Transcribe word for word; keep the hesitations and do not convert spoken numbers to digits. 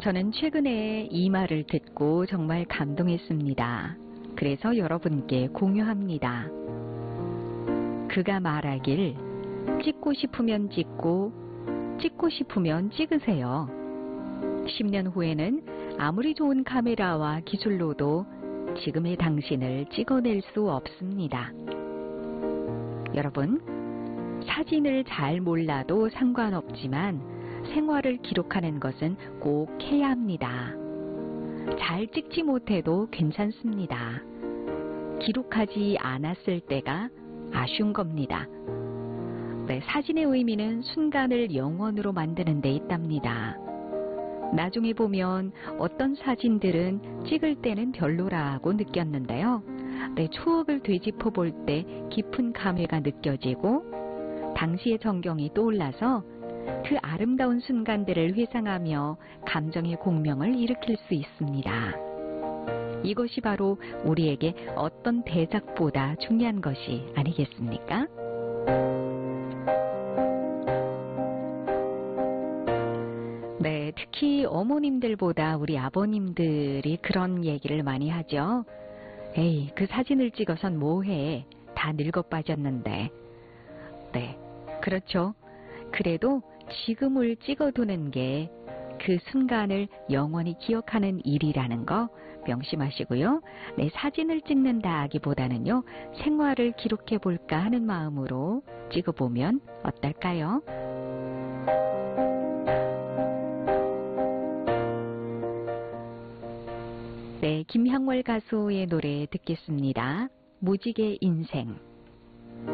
저는 최근에 이 말을 듣고 정말 감동했습니다. 그래서 여러분께 공유합니다. 그가 말하길 찍고 싶으면 찍고 찍고 싶으면 찍으세요. 십 년 후에는 아무리 좋은 카메라와 기술로도 지금의 당신을 찍어낼 수 없습니다. 여러분, 사진을 잘 몰라도 상관없지만 생활을 기록하는 것은 꼭 해야 합니다. 잘 찍지 못해도 괜찮습니다. 기록하지 않았을 때가 아쉬운 겁니다. 네, 사진의 의미는 순간을 영원으로 만드는 데 있답니다. 나중에 보면 어떤 사진들은 찍을 때는 별로라고 느꼈는데요. 네, 추억을 되짚어 볼 때 깊은 감회가 느껴지고 당시의 전경이 떠올라서 그 아름다운 순간들을 회상하며 감정의 공명을 일으킬 수 있습니다. 이것이 바로 우리에게 어떤 대작보다 중요한 것이 아니겠습니까? 네, 특히 어머님들보다 우리 아버님들이 그런 얘기를 많이 하죠. 에이, 그 사진을 찍어선 뭐해? 다 늙어 빠졌는데. 네, 그렇죠. 그래도 지금을 찍어두는 게 그 순간을 영원히 기억하는 일이라는 거 명심하시고요. 네, 사진을 찍는다 하기보다는요, 생활을 기록해 볼까 하는 마음으로 찍어보면 어떨까요? 네, 김향월 가수의 노래 듣겠습니다. 무지개 인생.